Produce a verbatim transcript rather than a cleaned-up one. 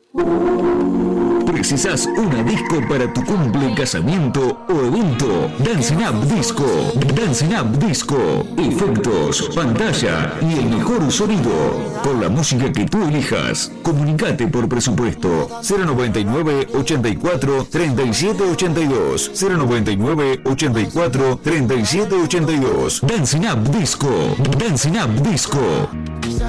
¿Precisas una disco para tu cumple, casamiento o evento? Dancing Up Disco. Dancing Up Disco. Efectos, pantalla y el mejor sonido. Con la música que tú elijas. Comunicate por presupuesto. cero noventa y nueve, ochenta y cuatro, treinta y siete ochenta y dos. cero noventa y nueve, ochenta y cuatro, treinta y siete ochenta y dos. Dancing Up Disco. Dancing Up Disco.